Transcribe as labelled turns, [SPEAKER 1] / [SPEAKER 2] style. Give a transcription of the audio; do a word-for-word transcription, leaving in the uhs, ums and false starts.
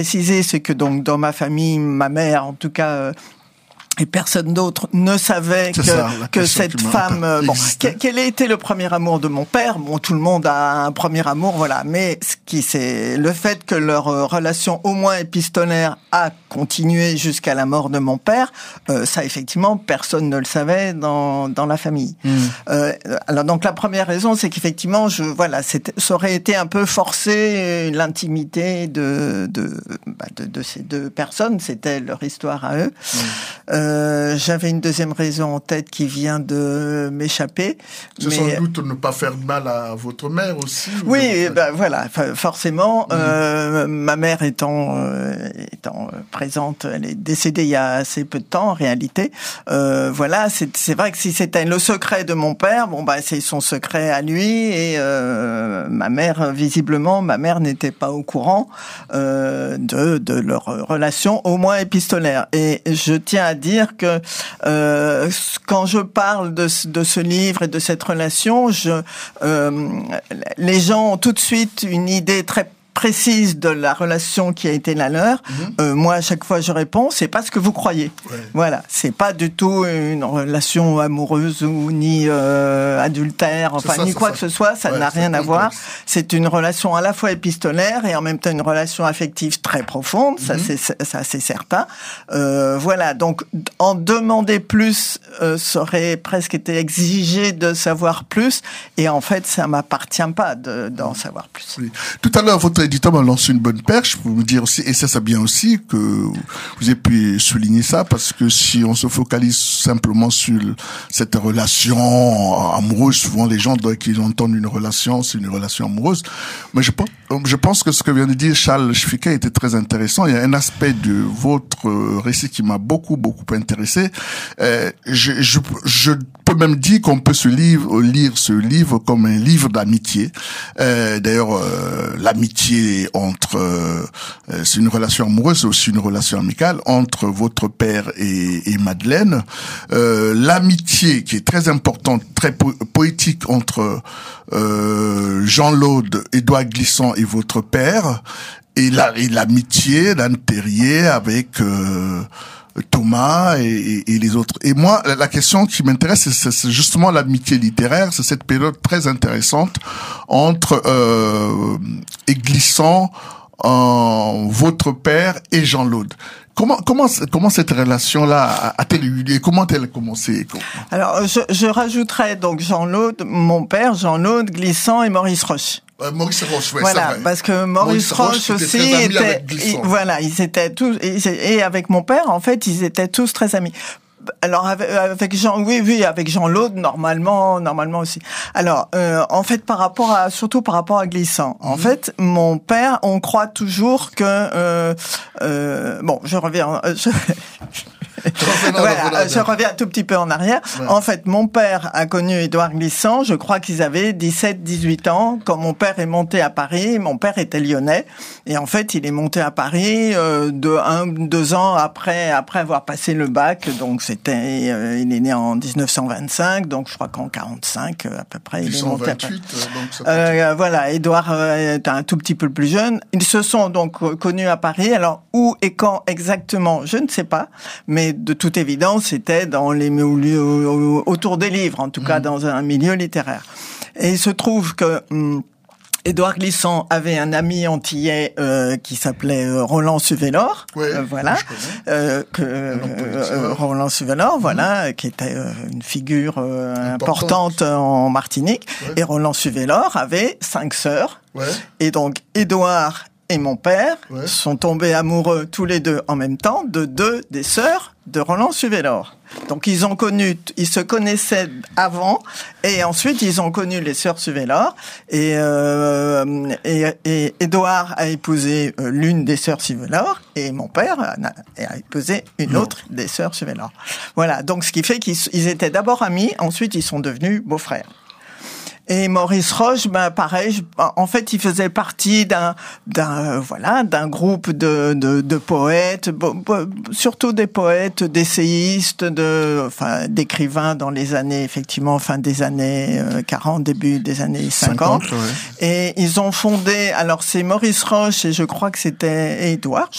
[SPEAKER 1] préciser, c'est que donc dans ma famille, ma mère, en tout cas, euh, et personne d'autre ne savait
[SPEAKER 2] c'est
[SPEAKER 1] que,
[SPEAKER 2] ça,
[SPEAKER 1] que cette femme, euh, bon, quel, quel a été le premier amour de mon père? Bon, tout le monde a un premier amour, voilà. Mais ce qui, c'est le fait que leur euh, relation, au moins épistolaire, a continué jusqu'à la mort de mon père. Euh, ça, effectivement, personne ne le savait dans dans la famille. Mmh. Euh, alors donc la première raison, c'est qu'effectivement, je voilà, c'était, ça aurait été un peu forcé l'intimité de de, bah, de de ces deux personnes. C'était leur histoire à eux. Mmh. Euh, Euh, j'avais une deuxième raison en tête qui vient de m'échapper.
[SPEAKER 2] C'est mais... sans doute ne pas faire mal à votre mère aussi.
[SPEAKER 1] Oui, ben voilà, forcément. Mmh. Euh, ma mère étant euh, étant présente, elle est décédée il y a assez peu de temps en réalité. Euh, voilà, c'est, c'est vrai que si c'était le secret de mon père, bon bah c'est son secret à lui et euh, ma mère visiblement, ma mère n'était pas au courant euh, de de leur relation, au moins épistolaire. Et je tiens à dire dire que euh, quand je parle de, de ce livre et de cette relation, je, euh, les gens ont tout de suite une idée très précise de la relation qui a été la leur. Mmh. Euh, moi, à chaque fois, je réponds, c'est pas ce que vous croyez. Ouais. Voilà, c'est pas du tout une relation amoureuse ou ni euh, adultère, enfin ça, ni quoi ça. que ce soit. Ça ouais, n'a rien à voir. C'est une relation à la fois épistolaire et en même temps une relation affective très profonde. Mmh. Ça, c'est ça, c'est certain. Euh, voilà. Donc, en demander plus, euh, ça aurait presque été exigé de savoir plus. Et en fait, ça m'appartient pas de, d'en savoir plus.
[SPEAKER 2] Oui. Tout à l'heure, votre éditeur m'a lancé une bonne perche pour me dire aussi, et ça, c'est bien aussi que vous ayez pu souligner ça, parce que si on se focalise simplement sur cette relation amoureuse, souvent les gens, dès qu'ils entendent une relation, c'est une relation amoureuse. Mais je pense, je pense que ce que vient de dire Charles Schwicker était très intéressant. Il y a un aspect de votre récit qui m'a beaucoup, beaucoup intéressé. Euh, je, je, je peux même dire qu'on peut se livre, lire ce livre comme un livre d'amitié. Euh, d'ailleurs, euh, l'amitié entre, euh, c'est une relation amoureuse, c'est aussi une relation amicale entre votre père et, et Madeleine. Euh, l'amitié qui est très importante, très po- poétique entre euh, Jean-Laude, Édouard Glissant et votre père, et, la, et l'amitié d'Anne Terrier avec euh, Thomas et, et, et les autres. Et moi, la question qui m'intéresse, c'est, c'est justement l'amitié littéraire. C'est cette période très intéressante entre euh, et Glissant, euh, votre père et Jean-Laude. Comment comment comment cette relation-là a-t-elle eu lieu? Comment a-t-elle commencé?
[SPEAKER 1] Alors, je, je rajouterais donc Jean-Laude, mon père, Jean-Laude, Glissant et Maurice Roche.
[SPEAKER 2] Euh, Maurice Roche, ouais,
[SPEAKER 1] voilà,
[SPEAKER 2] c'est vrai.
[SPEAKER 1] parce que Maurice, Maurice Roche, Roche aussi était, il, voilà, ils étaient tous, et avec mon père, en fait, ils étaient tous très amis. Alors avec, avec Jean, oui, oui, avec Jean-Laude, normalement, normalement aussi. Alors, euh, en fait, par rapport à, surtout par rapport à Glissant, en mmh. fait, mon père, on croit toujours que, euh, euh, bon, je reviens. Je, voilà, je reviens un tout petit peu en arrière. Ouais. En fait, mon père a connu Édouard Glissant. Je crois qu'ils avaient dix-sept, dix-huit ans quand mon père est monté à Paris. Mon père était lyonnais et en fait, il est monté à Paris euh, de un, deux ans après après avoir passé le bac. Donc c'était, euh, il est né en dix-neuf cent vingt-cinq. Donc je crois qu'en quarante-cinq à peu près, il est monté à Paris. Donc ça euh, voilà, Édouard euh, est un tout petit peu plus jeune. Ils se sont donc connus à Paris. Alors où et quand exactement, je ne sais pas, mais de toute évidence, c'était dans les milieux autour des livres, en tout mmh. cas dans un milieu littéraire. Et il se trouve que hum, Édouard Glissant avait un ami antillais euh, qui s'appelait euh, Roland Suvelor,
[SPEAKER 2] ouais,
[SPEAKER 1] euh, voilà, euh, que euh, Roland Suvelor, mmh. voilà, qui était euh, une figure euh, importante. importante en Martinique. Ouais. Et Roland Suvelor avait cinq sœurs. Ouais. Et donc Édouard et mon père ouais. sont tombés amoureux tous les deux en même temps de deux des sœurs de Roland Suvelor. Donc ils ont connu, ils se connaissaient avant et ensuite ils ont connu les sœurs Suvelor et, euh, et, et Édouard a épousé l'une des sœurs Suvelor et mon père a, a épousé une non. autre des sœurs Suvelor. Voilà, donc ce qui fait qu'ils ils étaient d'abord amis, ensuite ils sont devenus beaux-frères. Et Maurice Roche, ben pareil. Je, en fait, il faisait partie d'un, d'un, voilà, d'un groupe de, de, de poètes, bo, bo, surtout des poètes, d'essayistes, de, enfin, d'écrivains dans les années, effectivement, fin des années quarante, début des années cinquante. cinquante ouais. Et ils ont fondé. Alors, c'est Maurice Roche et je crois que c'était Édouard.